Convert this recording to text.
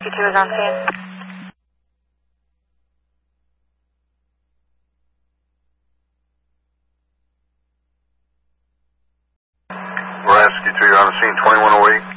2 is on scene. Rescue 2, you're on the scene, 2108.